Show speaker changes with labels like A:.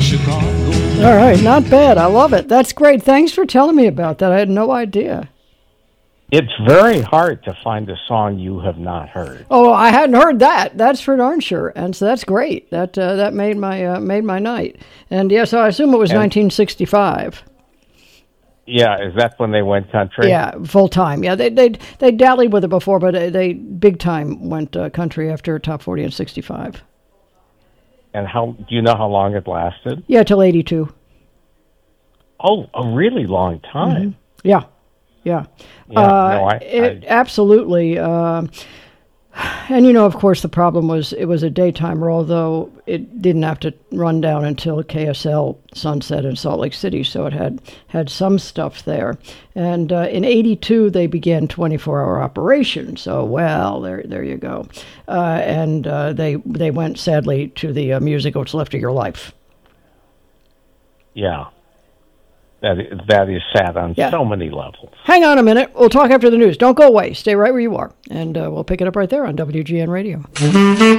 A: Chicago.
B: All right, not bad. I love it. That's great. Thanks for telling me about that. I had no idea.
C: It's very hard to find a song you have not heard.
B: Oh, I hadn't heard that. That's for darn sure. And so that's great. That made my night. And yeah, so I assume it was 1965.
C: Yeah, is that when they went country?
B: Yeah, full time. Yeah, they dallied with it before, but they big time went country after Top 40 in 65.
C: And do you know how long it lasted?
B: Yeah, till 82.
C: Oh, a really long time.
B: Mm-hmm. Yeah. Absolutely. And of course, the problem was it was a daytime role, though it didn't have to run down until KSL sunset in Salt Lake City, so it had some stuff there. And in 82, they began 24-hour operation. So, well, there you go. And they went, sadly, to the musical What's Left of Your Life.
C: Yeah. That is sad on so many levels.
B: Hang on a minute. We'll talk after the news. Don't go away. Stay right where you are. And we'll pick it up right there on WGN Radio.